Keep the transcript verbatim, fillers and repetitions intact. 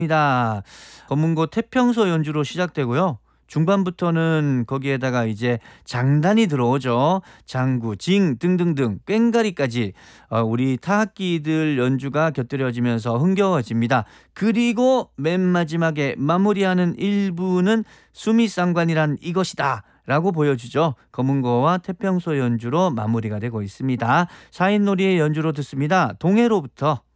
입니다. 검은고 태평소 연주로 시작되고요. 중반부터는 거기에다가 이제 장단이 들어오죠. 장구, 징 등등등 꽹과리까지 어 우리 타악기들 연주가 곁들여지면서 흥겨워집니다. 그리고 맨 마지막에 마무리하는 일 부는 수미상관이란 이것이다 라고 보여주죠. 검은고와 태평소 연주로 마무리가 되고 있습니다. 사인놀이의 연주로 듣습니다. 동해로부터.